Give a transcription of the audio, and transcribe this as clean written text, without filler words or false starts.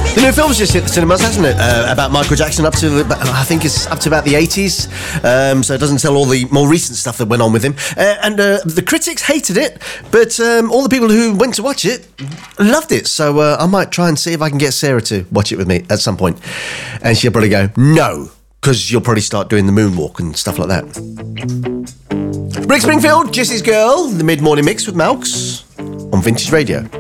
The new film's just hit the cinemas, hasn't it? About Michael Jackson I think it's up to about the 80s. So it doesn't tell all the more recent stuff that went on with him. And the critics hated it, but all the people who went to watch it loved it. So I might try and see if I can get Sarah to watch it with me at some point. And she'll probably go, no, because you'll probably start doing the moonwalk and stuff like that. Rick Springfield, Jesse's Girl, the mid-morning mix with Malks on Vintage Radio.